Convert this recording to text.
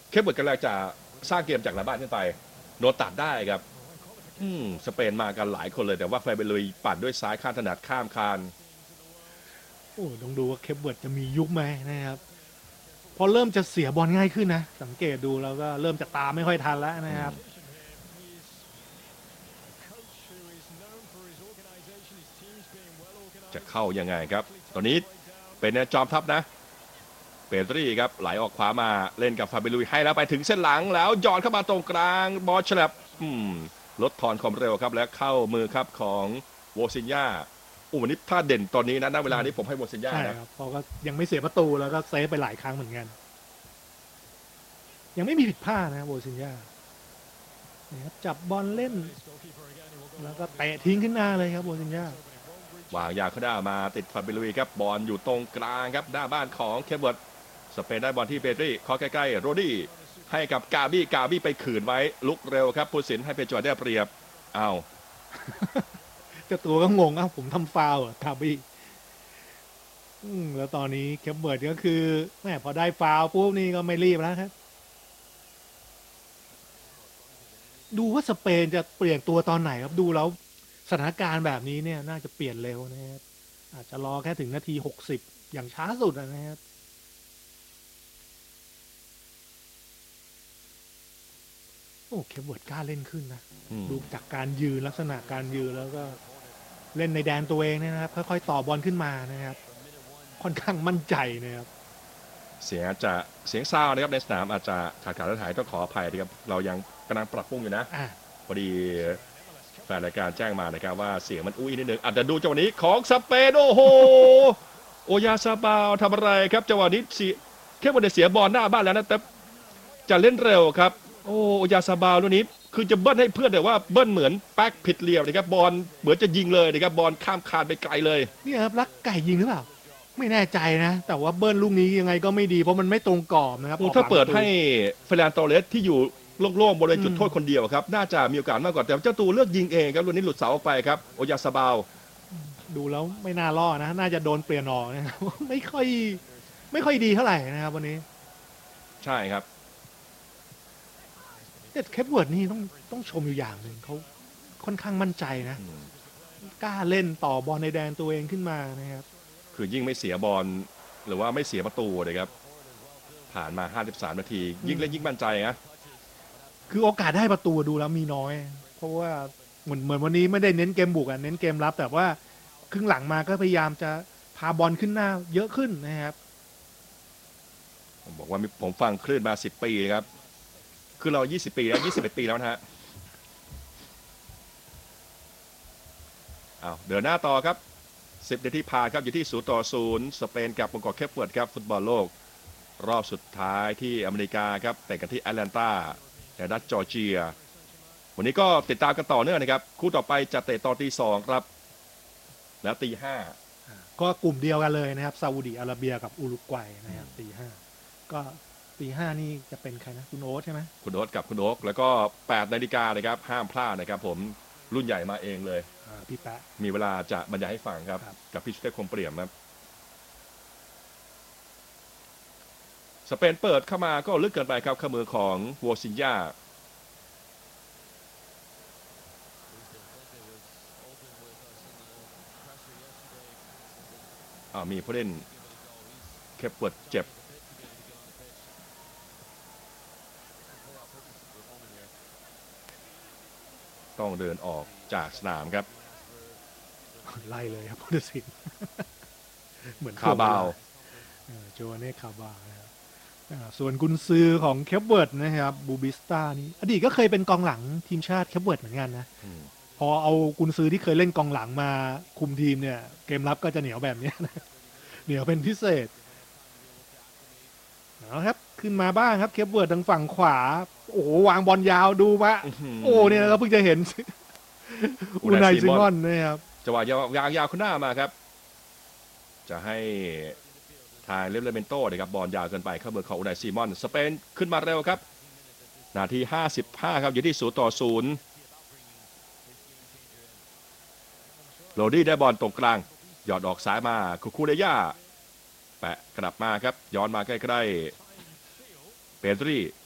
เคปเวิร์ดกำลังจะสร้างเกมจากหลังบ้านขึ้นไปโดนตัดได้ครับสเปนมากันหลายคนเลยแต่ว่าไฟเบลุยปัดด้วยซ้ายข้ามถนัดข้ามคานโอ้ต้องดูว่าเคปเวิร์ดจะมียุบไหมนะครับพอเริ่มจะเสียบอลง่ายขึ้นนะสังเกตดูแล้วก็เริ่มจะตามไม่ค่อยทันแล้วนะครับจะเข้ายังไงครับตอนนี้เป็นจอมทัพนะเปตรี่ครับไหลออกขวามาเล่นกับฟาเบลุยให้แล้วไปถึงเส้นหลังแล้วย้อนเข้ามาตรงกลางบอลฉลับลดทอนความเร็วครับและเข้ามือครับของโวซินยาวันนี้ถ้าเด่นตอนนี้นะณเวลานี้ผมให้โวซินยาใช่นะครับเพราะก็ยังไม่เสียประตูแล้วก็เซฟไปหลายครั้งเหมือนกันยังไม่มีผิดพลาดนะโบซินยานี่ครับจับบอลเล่นแล้วก็เตะทิ้งขึ้นหน้าเลยครับโบซินยาวางยาวเข้าได้มาติดฟาเบลุยครับบอลอยู่ตรงกลางครับหน้าบ้านของเคปเวิร์ดสเปนได้บอลที่เปตรี่ขอใกล้ๆโรดี้ให้กับกาบี้ไปขืนไว้ลุกเร็วครับผู้สินให้เปจวได้เปรียบอ้าวเจ้าตัวก็งงผมทำฟาวล์ทาบี้แล้วตอนนี้เคปเบิร์ดก็คือแม่พอได้ฟาวล์ปุ๊บนี่ก็ไม่รีบแล้วครับดูว่าสเปนจะเปลี่ยนตัวตอนไหนครับดูแล้วสถานการณ์แบบนี้เนี่ยน่าจะเปลี่ยนเร็วนะครับอาจจะรอแค่ถึงนาที60อย่างช้าสุดนะครับโอ้เคปเบิร์ดกล้าเล่นขึ้นนะดูจากการยืนลักษณะการยืนแล้วก็เล่นในแดนตัวเองนะครับค่อยๆต่อบอลขึ้นมานะครับค่อนข้างมั่นใจนะครับเสียงอาจจะเสียงซาวนะครับในสนามอาจจะขาดหายต้องขออภัยนะครับเรายังกำลังปรับปรุงอยู่นะพอดีแฟนรายการแจ้งมานะครับว่าเสียงมันอุ้ยนิดนึงอาจจะดูจังหวะนี้ของสเปนโอ้โหโอยาซาบาวทำอะไรครับจังหวะนี้แค่วันเดียวเสียบอลหน้าบ้านแล้วนะแต่จะเล่นเร็วครับโอยาซาบาวลูกนี้คือจะเบิ้ลให้เพื่อนแต่ว่าเบิ้ลเหมือนแป๊กผิดเหลี่ยมนะครับบอลเหมือนจะยิงเลยนะครับบอลข้ามคานไปไกลเลยนี่ครับรักไก่ยิงหรือเปล่าไม่แน่ใจนะแต่ว่าเบิ้ลลูกนี้ยังไงก็ไม่ดีเพราะมันไม่ตรงกรอบนะครับถ้าเปิดให้เฟรนโตเรสที่อยู่โล่งๆบริเวณจุดโทษคนเดียวครับน่าจะมีโอกาสมากกว่าแต่เจ้าตัวเลือกยิงเองครับลูกนี้หลุดเสาออกไปครับโอยาซาบาวดูแล้วไม่น่ารอดนะน่าจะโดนเปลี่ยนออกนะครับไม่ค่อยดีเท่าไหร่นะครับวันนี้ใช่ครับแต่เคปเวิร์ดนี่ต้องชมอยู่อย่างหนึ่งเขาค่อนข้างมั่นใจนะกล้าเล่นต่อบอลในแดนตัวเองขึ้นมานะครับคือยิ่งไม่เสียบอลหรือว่าไม่เสียประตูเลยครับผ่านมา53นาทียิ่งเล่นยิ่งมั่นใจนะคือโอกาสได้ประตูดูแล้วมีน้อย เพราะว่าเหมือนวันนี้ไม่ได้เน้นเกมบุกเน้นเกมรับแต่ว่าครึ่งหลังมาก็พยายามจะพาบอลขึ้นหน้าเยอะขึ้นนะครับผมบอกว่าผมฟังคลื่นมา10ปีครับคือเรา20ปีแล้ว21ปีแล้วนะฮะเดินหน้าต่อครับ10นาทีผ่านครับอยู่ที่0-0สเปนกับองค์กรเคปเวิร์ดครับฟุตบอลโลกรอบสุดท้ายที่อเมริกาครับแต่กันที่แอตแลนตาในรัฐจอร์เจียวันนี้ก็ติดตามกันต่อเนื่องนะครับคู่ต่อไปจะเตะตอนตี 2ครับแล้วตี 5 ก็กลุ่มเดียวกันเลยนะครับซาอุดิอาระเบียกับอุรุกวัยนะครับตี 5ก็ตี 5นี่จะเป็นใครนะคุณโอ๊ตใช่ไหมคุณโอ๊ตกับคุณโอ๊กแล้วก็8นาฬิกานะครับห้ามพลาดนะครับผมรุ่นใหญ่มาเองเลยพี่แปะมีเวลาจะบรรยายให้ฟังครับกับพี่ชุเทพคมเปี่ยมครับสเปนเปิดเข้ามาก็ลึกเกินไปครับข้ามือของโวซินยามีผู้เล่นเคปเวิร์ดเจ็บต้องเดินออกจากสนามครับไล่เลยครับพุทธศิลป์เหมือนคาบาวโจเน่คาบาวนะครับส่วนกุนซือของเคปเวิร์ดนะครับบูบิสตานี่อดีตก็เคยเป็นกองหลังทีมชาติเคปเวิร์ดเหมือนกันนะพอเอากุนซือที่เคยเล่นกองหลังมาคุมทีมเนี่ยเกมรับก็จะเหนียวแบบนี้นะเหนียวเป็นพิเศษนะครับขึ้นมาบ้างครับเคปเวิร์ดทางฝั่งขวาโอ้โหวางบอลยาวดูมาโอ้เนี่ยเราเพิ่งจะเห็นอูไนซิมอนนะครับจังหวะยาวขึ้นหน้ามาครับจะให้ทางเลเมนโต้นะครับบอลยาวเกินไปเข้ามือของอูไนซิมอนสเปนขึ้นมาเร็วครับนาที55ครับอยู่ที่0-0โรดี้ได้บอลตรงกลางหยอดออกซ้ายมาคูเดย่าแปะกลับมาครับย้อนมาใกล้ๆเปตรี่